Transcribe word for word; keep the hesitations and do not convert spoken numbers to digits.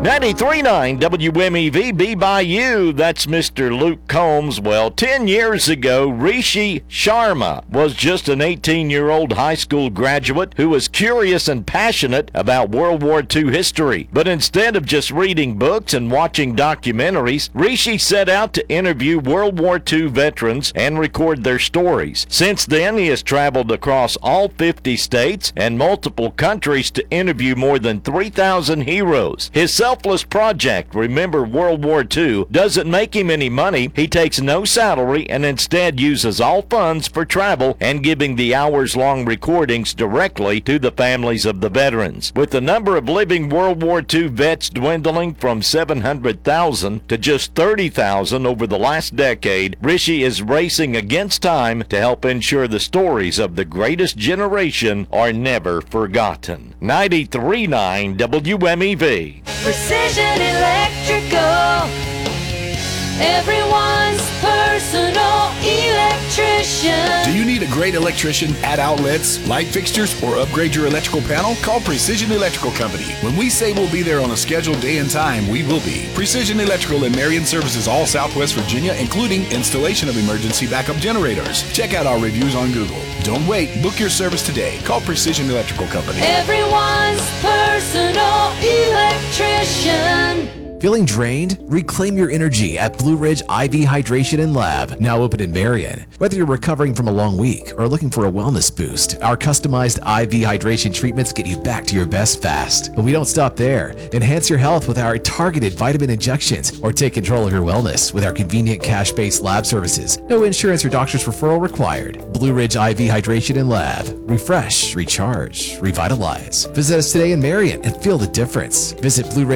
ninety-three point nine W M E V, Be By You. That's Mister Luke Combs. Well, ten years ago, Rishi Sharma was just an eighteen-year-old high school graduate who was curious and passionate about World War Two history. But instead of just reading books and watching documentaries, Rishi set out to interview World War Two veterans and record their stories. Since then, he has traveled across all fifty states and multiple countries to interview more than three thousand heroes. His selfless project, Remember World War Two, doesn't make him any money. He takes no salary and instead uses all funds for travel and giving the hours-long recordings directly to the families of the veterans. With the number of living World War Two vets dwindling from seven hundred thousand to just thirty thousand over the last decade, Rishi is racing against time to help ensure the stories of the greatest generation are never forgotten. ninety-three point nine W M E V. Precision Electrical, everyone's personal electrician. Do you need a great electrician, add outlets, light fixtures, or upgrade your electrical panel? Call Precision Electrical Company. When we say we'll be there on a scheduled day and time, we will be. Precision Electrical in Marion services all Southwest Virginia, including installation of emergency backup generators. Check out our reviews on Google. Don't wait. Book your service today. Call Precision Electrical Company. Everyone's personal electrician. Feeling drained? Reclaim your energy at Blue Ridge I V Hydration and Lab, now open in Marion. Whether you're recovering from a long week or looking for a wellness boost, our customized I V hydration treatments get you back to your best fast. But we don't stop there. Enhance your health with our targeted vitamin injections or take control of your wellness with our convenient cash-based lab services. No insurance or doctor's referral required. Blue Ridge I V Hydration and Lab. Refresh, recharge, revitalize. Visit us today in Marion and feel the difference. Visit Blue Ridge